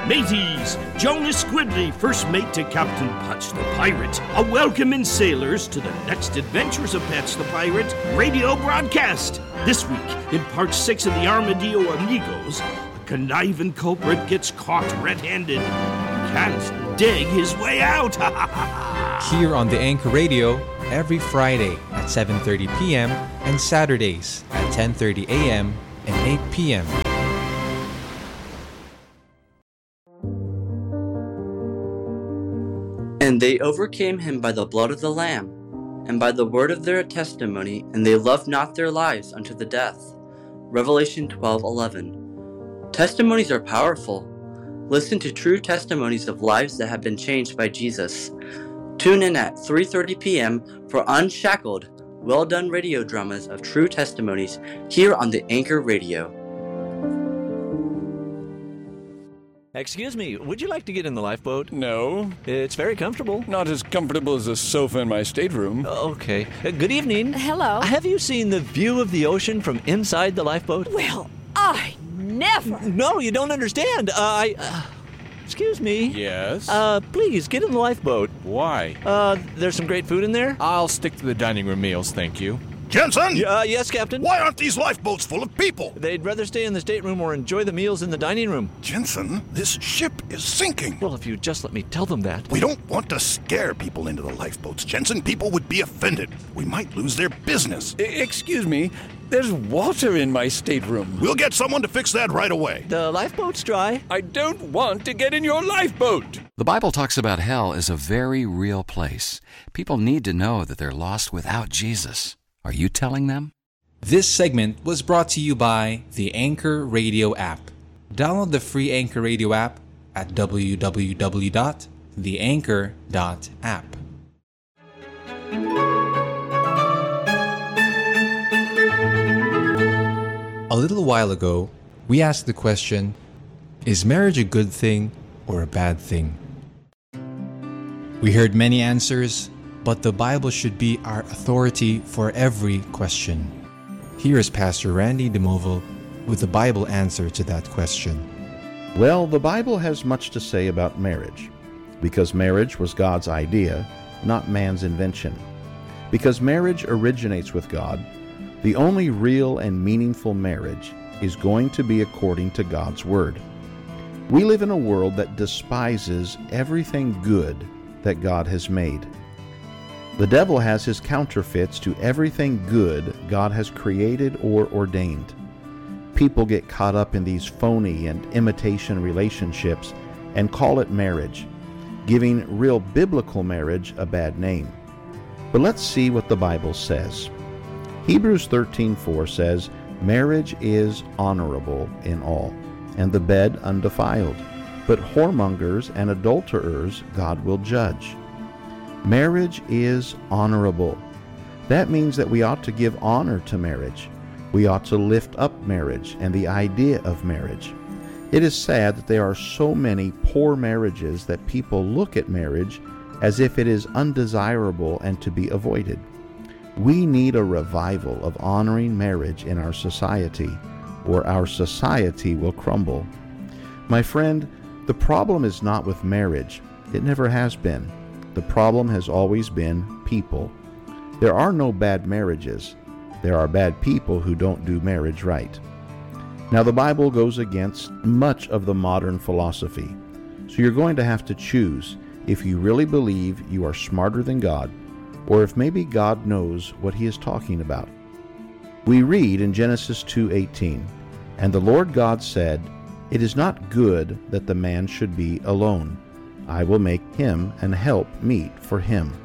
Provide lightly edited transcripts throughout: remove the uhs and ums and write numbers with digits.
Mateys, Jonas Squidley, first mate to Captain Patch the Pirate. A welcome in sailors to the next adventures of Patch the Pirate radio broadcast. This week, in part 6 of the Armadillo Amigos, a conniving culprit gets caught red-handed and can't dig his way out. Here on the Anchor Radio, every Friday at 7:30 p.m. and Saturdays at 10:30 a.m. and 8 p.m. And they overcame him by the blood of the Lamb, and by the word of their testimony, and they loved not their lives unto the death. Revelation 12:11. Testimonies are powerful. Listen to true testimonies of lives that have been changed by Jesus. Tune in at 3:30 p.m. for Unshackled, well-done radio dramas of true testimonies here on the Anchor Radio. Excuse me, would you like to get in the lifeboat? No. It's very comfortable. Not as comfortable as a sofa in my stateroom. Okay. Good evening. Hello. Have you seen the view of the ocean from inside the lifeboat? Well, I never. No, you don't understand. Excuse me. Yes? Please, get in the lifeboat. Why? There's some great food in there. I'll stick to the dining room meals, thank you. Jensen? Yes, Captain? Why aren't these lifeboats full of people? They'd rather stay in the stateroom or enjoy the meals in the dining room. Jensen, this ship is sinking. Well, if you'd just let me tell them that. We don't want to scare people into the lifeboats, Jensen. People would be offended. We might lose their business. Excuse me, there's water in my stateroom. We'll get someone to fix that right away. The lifeboat's dry. I don't want to get in your lifeboat. The Bible talks about hell as a very real place. People need to know that they're lost without Jesus. Are you telling them? This segment was brought to you by the Anchor Radio app. Download the free Anchor Radio app at www.theanchor.app. A little while ago, we asked the question, is marriage a good thing or a bad thing? We heard many answers, but the Bible should be our authority for every question. Here is Pastor Randy DeMoval with the Bible answer to that question. Well, the Bible has much to say about marriage, because marriage was God's idea, not man's invention. Because marriage originates with God, the only real and meaningful marriage is going to be according to God's Word. We live in a world that despises everything good that God has made. The devil has his counterfeits to everything good God has created or ordained. People get caught up in these phony and imitation relationships and call it marriage, giving real biblical marriage a bad name. But let's see what the Bible says. Hebrews 13:4 says, "Marriage is honorable in all, and the bed undefiled. But whoremongers and adulterers God will judge." Marriage is honorable. That means that we ought to give honor to marriage. We ought to lift up marriage and the idea of marriage. It is sad that there are so many poor marriages that people look at marriage as if it is undesirable and to be avoided. We need a revival of honoring marriage in our society, or our society will crumble. My friend, the problem is not with marriage. It never has been. The problem has always been people. There are no bad marriages. There are bad people who don't do marriage right. Now, the Bible goes against much of the modern philosophy. So you're going to have to choose if you really believe you are smarter than God, or if maybe God knows what He is talking about. We read in Genesis 2:18, "And the Lord God said, It is not good that the man should be alone. I will make him an help meet for him."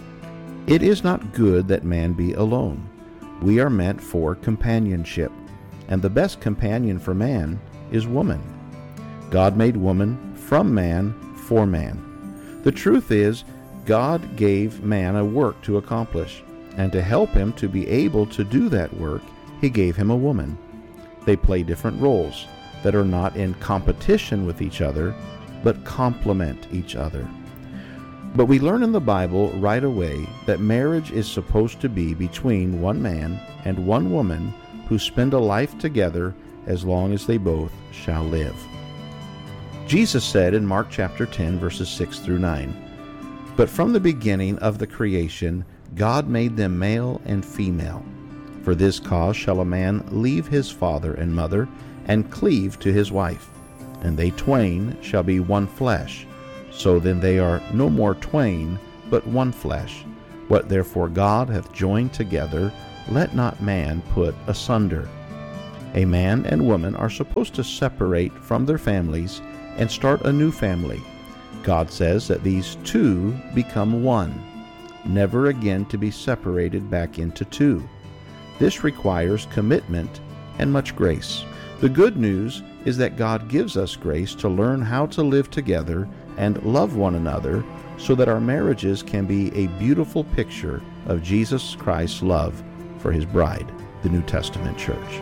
It is not good that man be alone. We are meant for companionship, and the best companion for man is woman. God made woman from man for man. The truth is, God gave man a work to accomplish, and to help him to be able to do that work, He gave him a woman. They play different roles that are not in competition with each other, but complement each other. But we learn in the Bible right away that marriage is supposed to be between one man and one woman who spend a life together as long as they both shall live. Jesus said in Mark chapter 10, verses 6 through 9, "But from the beginning of the creation, God made them male and female. For this cause shall a man leave his father and mother, and cleave to his wife, and they twain shall be one flesh. So then they are no more twain, but one flesh. What therefore God hath joined together, let not man put asunder." A man and woman are supposed to separate from their families and start a new family. God says that these two become one, never again to be separated back into two. This requires commitment and much grace. The good news is that God gives us grace to learn how to live together and love one another so that our marriages can be a beautiful picture of Jesus Christ's love for His bride, the New Testament church.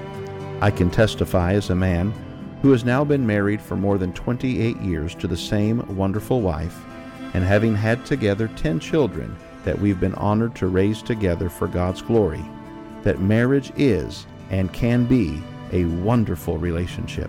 I can testify as a man who has now been married for more than 28 years to the same wonderful wife, and having had together 10 children that we've been honored to raise together for God's glory, that marriage is and can be a wonderful relationship.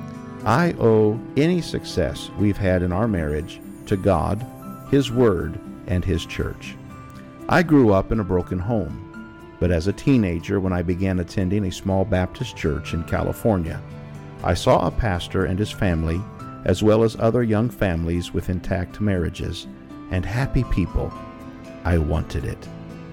I owe any success we've had in our marriage to God, His Word, and His church. I grew up in a broken home, but as a teenager, when I began attending a small Baptist church in California, I saw a pastor and his family, as well as other young families with intact marriages and happy people. I wanted it.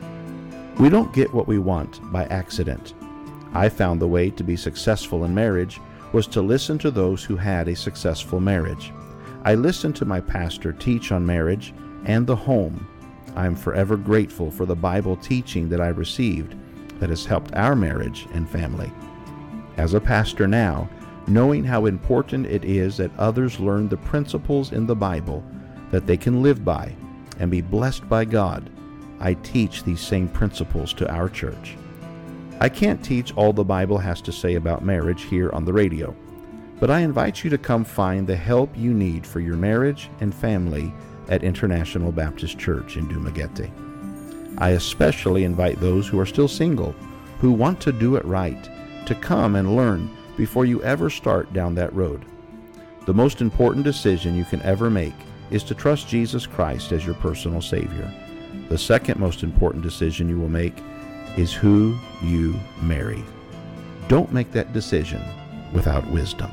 We don't get what we want by accident. I found the way to be successful in marriage was to listen to those who had a successful marriage. I listened to my pastor teach on marriage and the home. I am forever grateful for the Bible teaching that I received that has helped our marriage and family. As a pastor now, knowing how important it is that others learn the principles in the Bible that they can live by and be blessed by God, I teach these same principles to our church. I can't teach all the Bible has to say about marriage here on the radio, but I invite you to come find the help you need for your marriage and family at International Baptist Church in Dumaguete. I especially invite those who are still single, who want to do it right, to come and learn before you ever start down that road. The most important decision you can ever make is to trust Jesus Christ as your personal Savior. The second most important decision you will make is who you marry. Don't make that decision without wisdom.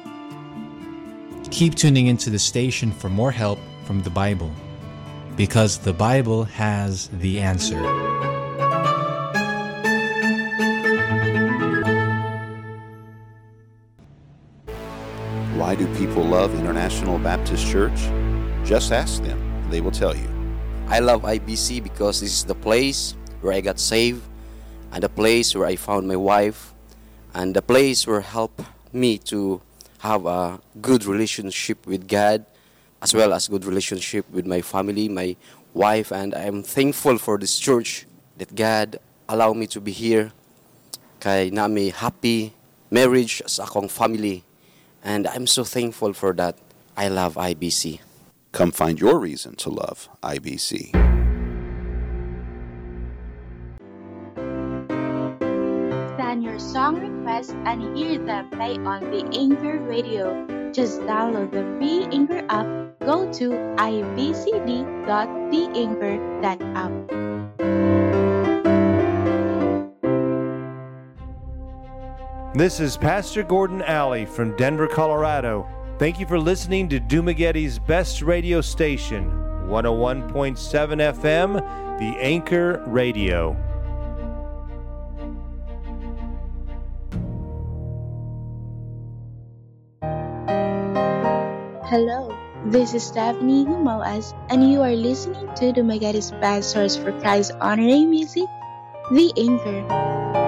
Keep tuning into the station for more help from the Bible, because the Bible has the answer. Why do people love International Baptist Church? Just ask them, and they will tell you. I love IBC because this is the place where I got saved, and the place where I found my wife, and the place where helped me to have a good relationship with God, as well as good relationship with my family, my wife, and I'm thankful for this church that God allowed me to be here. Kay nami happy marriage sa akong family, and I'm so thankful for that. I love IBC. Come find your reason to love IBC. Send your song requests and hear them play on the Anchor Radio. Just download the free Anchor app. Go to ibcd.theanchor.app. This is Pastor Gordon Alley from Denver, Colorado. Thank you for listening to Dumaguete's best radio station, 101.7 FM, the Anchor Radio. Hello, this is Stephanie Humoas, and you are listening to Dumaguete's best source for Christ honoring music, The Anchor.